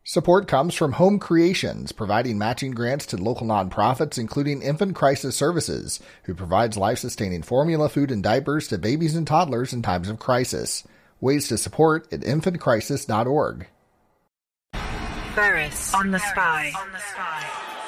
Support comes from Home Creations, providing matching grants to local nonprofits, including Infant Crisis Services, who provides life-sustaining formula, food, and diapers to babies and toddlers in times of crisis. Ways to support at infantcrisis.org. Ferris on the Spy.